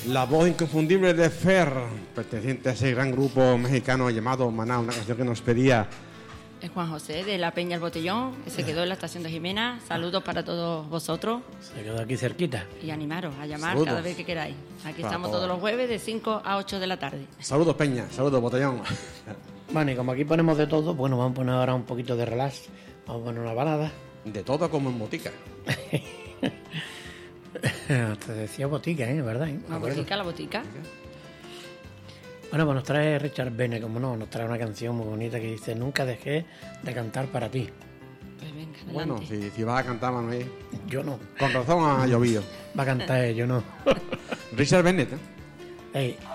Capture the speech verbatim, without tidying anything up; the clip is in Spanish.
La voz inconfundible de Fer, perteneciente a ese gran grupo mexicano llamado Maná, una canción que nos pedía. Es Juan José de La Peña El Botellón, que se quedó en la estación de Jimena. Saludos para todos vosotros. Se quedó aquí cerquita. Y animaros a llamar Saludos. cada vez que queráis. Aquí Para estamos todos. todos los jueves de cinco a ocho de la tarde. Saludos Peña, saludos Botellón. Bueno, y como aquí ponemos de todo, bueno, vamos a poner ahora un poquito de relax. Vamos a poner una balada. De todo como en botica. Te decía botica, ¿eh? ¿Verdad? ¿Eh? La botica, la botica. Bueno, pues nos trae Richard Bennett, como no, nos trae una canción muy bonita que dice: nunca dejé de cantar para ti. Pues venga, adelante. Bueno, si, si vas a cantar, Manuel. Yo no. Con razón ha llovido. Va a cantar él, yo no. Richard Bennett, ¿eh? Ey,